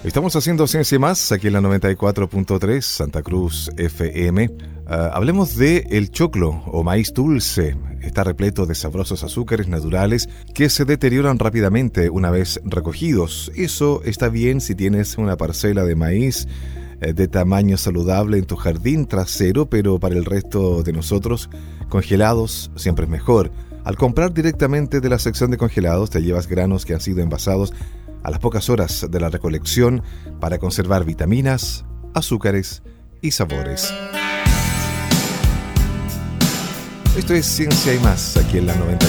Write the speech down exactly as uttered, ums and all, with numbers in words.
Estamos haciendo Ciencia y Más aquí en la noventa y cuatro punto tres Santa Cruz F M. Uh, hablemos de el choclo o maíz dulce. Está repleto de sabrosos azúcares naturales que se deterioran rápidamente una vez recogidos. Eso está bien si tienes una parcela de maíz eh, de tamaño saludable en tu jardín trasero, pero para el resto de nosotros, congelados siempre es mejor. Al comprar directamente de la sección de congelados, te llevas granos que han sido envasados a las pocas horas de la recolección para conservar vitaminas, azúcares y sabores. Esto es Ciencia y Más aquí en la noventa y